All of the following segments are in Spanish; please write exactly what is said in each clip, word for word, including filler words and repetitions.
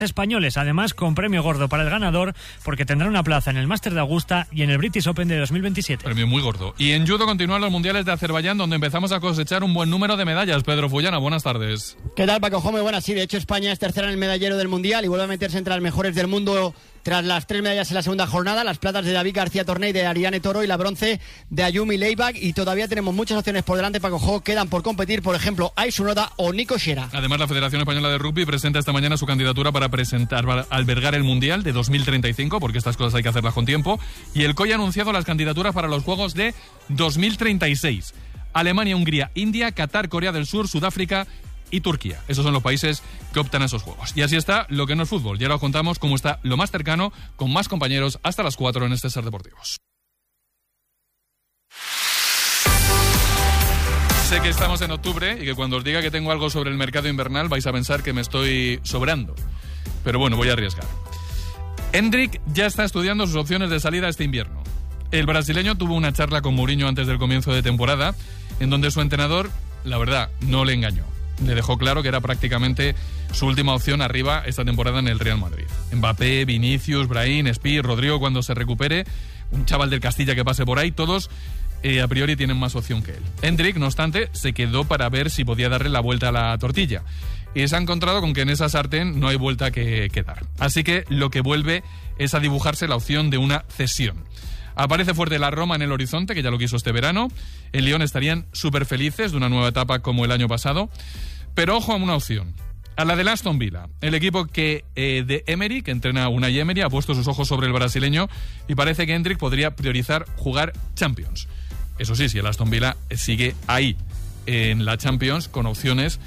españoles, además con premio gordo para el ganador, porque tendrá una plaza en el Máster de Augusta y en el British Open de dos mil veintisiete. Premio muy gordo. Y en judo continúan los mundiales de Azerbaiyán, donde empezamos a cosechar un buen número de medallas. Pedro Fullana, buenas tardes. ¿Qué tal, Paco Jome? Buenas, sí, de hecho España es tercera en el medallero del mundial y vuelve a meterse entre las mejores del mundo tras las tres medallas en la segunda jornada, las platas de David García Torné y de Ariane Toro y la bronce de Ayumi Leibach, y todavía tenemos muchas opciones por delante, Paco Jo, quedan por competir, por ejemplo, Aisu Noda o Nico Shera. Además, la Federación Española de Rugby presenta esta mañana su candidatura para presentar, para albergar el Mundial de dos mil treinta y cinco, porque estas cosas hay que hacerlas con tiempo, y el C O I ha anunciado las candidaturas para los Juegos de dos mil treinta y seis. Alemania, Hungría, India, Qatar, Corea del Sur, Sudáfrica y Turquía. Esos son los países que optan a esos juegos. Y así está lo que no es fútbol. Ya lo contamos cómo está lo más cercano, con más compañeros, hasta las cuatro en este Ser Deportivos. Sé que estamos en octubre y que cuando os diga que tengo algo sobre el mercado invernal vais a pensar que me estoy sobrando. Pero bueno, voy a arriesgar. Hendrik ya está estudiando sus opciones de salida este invierno. El brasileño tuvo una charla con Mourinho antes del comienzo de temporada, en donde su entrenador, la verdad, no le engañó. Le dejó claro que era prácticamente su última opción arriba esta temporada en el Real Madrid. Mbappé, Vinicius, Brahim, Espi, Rodrigo cuando se recupere, un chaval del Castilla que pase por ahí, todos eh, a priori tienen más opción que él. Hendrik, no obstante, se quedó para ver si podía darle la vuelta a la tortilla. Y se ha encontrado con que en esa sartén no hay vuelta que, que dar. Así que lo que vuelve es a dibujarse la opción de una cesión. Aparece fuerte la Roma en el horizonte, que ya lo quiso este verano. En Lyon estarían súper felices de una nueva etapa como el año pasado. Pero ojo a una opción, a la del Aston Villa, el equipo que eh, de Emery, que entrena a Unai Emery, ha puesto sus ojos sobre el brasileño y parece que Hendrik podría priorizar jugar Champions. Eso sí, si el Aston Villa sigue ahí en la Champions con opciones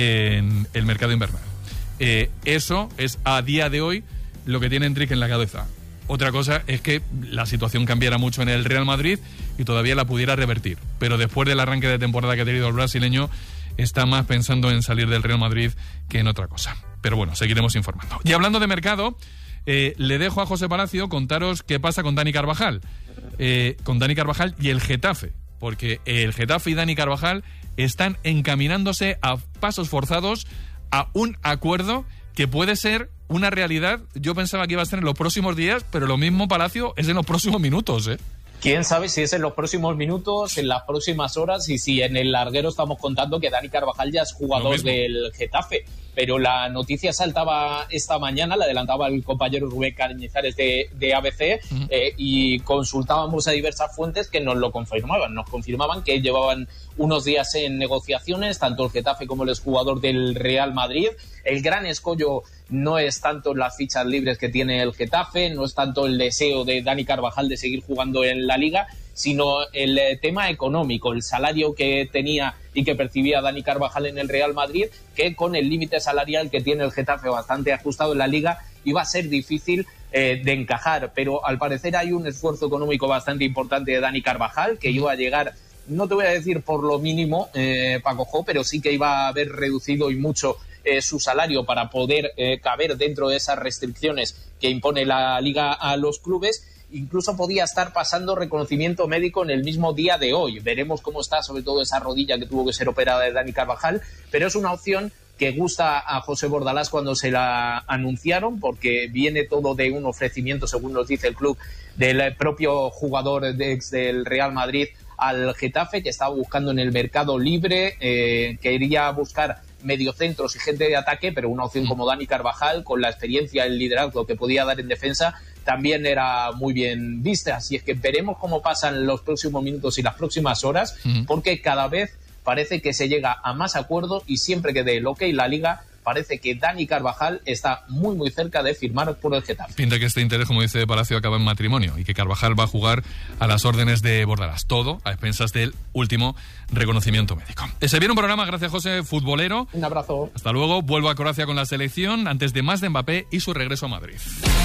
en el mercado invernal. Eh, eso es a día de hoy lo que tiene Hendrik en la cabeza. Otra cosa es que la situación cambiara mucho en el Real Madrid y todavía la pudiera revertir. Pero después del arranque de temporada que ha tenido el brasileño, está más pensando en salir del Real Madrid que en otra cosa. Pero bueno, seguiremos informando. Y hablando de mercado, eh, le dejo a José Palacio contaros qué pasa con Dani Carvajal. Eh, con Dani Carvajal y el Getafe. Porque el Getafe y Dani Carvajal están encaminándose a pasos forzados a un acuerdo que puede ser una realidad. Yo pensaba que iba a estar en los próximos días, pero lo mismo, Palacio, es en los próximos minutos, ¿eh? Quién sabe si es en los próximos minutos, en las próximas horas, y si en el larguero estamos contando que Dani Carvajal ya es jugador del Getafe. Pero la noticia saltaba esta mañana, la adelantaba el compañero Rubén Cañizares de, de A B C, uh-huh. eh, y consultábamos a diversas fuentes que nos lo confirmaban. Nos confirmaban que llevaban unos días en negociaciones, tanto el Getafe como el exjugador del Real Madrid. El gran escollo no es tanto las fichas libres que tiene el Getafe, no es tanto el deseo de Dani Carvajal de seguir jugando en la Liga, sino el tema económico, el salario que tenía y que percibía Dani Carvajal en el Real Madrid, que con el límite salarial que tiene el Getafe bastante ajustado en la Liga, iba a ser difícil eh, de encajar. Pero al parecer hay un esfuerzo económico bastante importante de Dani Carvajal, que iba a llegar, no te voy a decir por lo mínimo, eh, Paco Jo, pero sí que iba a haber reducido y mucho eh, su salario para poder eh, caber dentro de esas restricciones que impone la Liga a los clubes. Incluso podía estar pasando reconocimiento médico en el mismo día de hoy. Veremos cómo está, sobre todo esa rodilla que tuvo que ser operada de Dani Carvajal, pero es una opción que gusta a José Bordalás cuando se la anunciaron, porque viene todo de un ofrecimiento, según nos dice el club, del propio jugador de ex del Real Madrid al Getafe, que estaba buscando en el mercado libre, eh, quería buscar mediocentros y gente de ataque, pero una opción como Dani Carvajal, con la experiencia, el liderazgo que podía dar en defensa, también era muy bien vista. Así es que veremos cómo pasan los próximos minutos y las próximas horas, uh-huh. porque cada vez parece que se llega a más acuerdos y siempre que dé el ok la Liga, parece que Dani Carvajal está muy muy cerca de firmar por el Getafe. Pinta que este interés, como dice Palacio, acaba en matrimonio y que Carvajal va a jugar a las órdenes de Bordalás. Todo a expensas del último reconocimiento médico. Se viene un programa, gracias José, futbolero. Un abrazo. Hasta luego. Vuelvo a Croacia con la selección antes de más de Mbappé y su regreso a Madrid.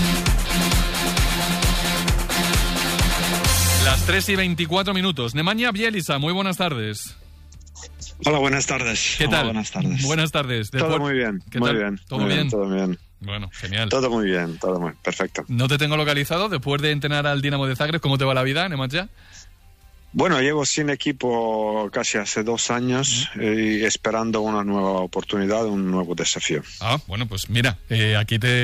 Las tres y veinticuatro minutos. Nemanja Bjelica, muy buenas tardes. Hola, buenas tardes. ¿Qué tal? Hola, buenas tardes. Buenas tardes. Todo Después... muy bien, ¿Qué muy tal? bien. ¿Todo muy bien? bien? Todo bien. Bueno, genial. Todo muy bien, todo muy perfecto. No te tengo localizado después de entrenar al Dinamo de Zagreb. ¿Cómo te va la vida, Nemanja? Bueno, llevo sin equipo casi hace dos años y esperando una nueva oportunidad, un nuevo desafío. Ah, bueno, pues mira, eh, aquí te